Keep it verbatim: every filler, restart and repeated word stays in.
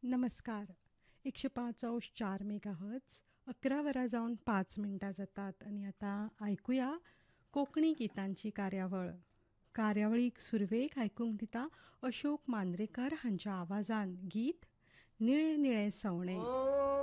नमस्कार. एकशे पाच अंश चार मेगाहर्ट्ज अकरा वरां जाऊन पाच मिनटां जातात आणि आता ऐकूया कोकणी गीतांची कार्यावळ. कार्यावळीक सुरवेक आयकूंक दिता अशोक मांद्रेकर हांच्या आवाजान गीत निळे निळे सवणे.